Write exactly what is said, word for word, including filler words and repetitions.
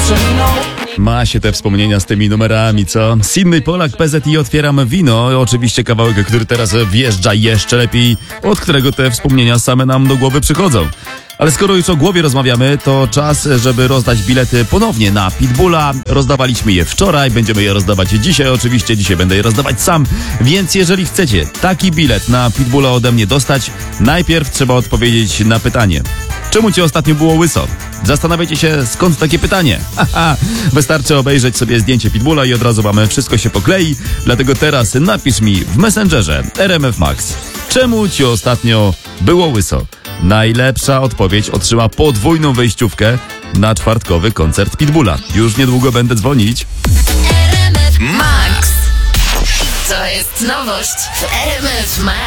Ma się te wspomnienia z tymi numerami, co? Sydney Polak, P Z i Otwieram Wino. Oczywiście kawałek, który teraz wjeżdża jeszcze lepiej, od którego te wspomnienia same nam do głowy przychodzą. Ale skoro już o głowie rozmawiamy, to czas, żeby rozdać bilety ponownie na Pitbulla. Rozdawaliśmy je wczoraj, będziemy je rozdawać dzisiaj. Oczywiście dzisiaj będę je rozdawać sam. Więc jeżeli chcecie taki bilet na Pitbulla ode mnie dostać, najpierw trzeba odpowiedzieć na pytanie: czemu ci ostatnio było łyso? Zastanawiajcie się, skąd takie pytanie. Haha, wystarczy obejrzeć sobie zdjęcie Pitbulla i od razu wam wszystko się poklei. Dlatego teraz napisz mi w Messengerze R M F Max: czemu ci ostatnio było łyso? Najlepsza odpowiedź otrzyma podwójną wejściówkę na czwartkowy koncert Pitbulla. Już niedługo będę dzwonić. R M F Max. To jest nowość w R M F Max.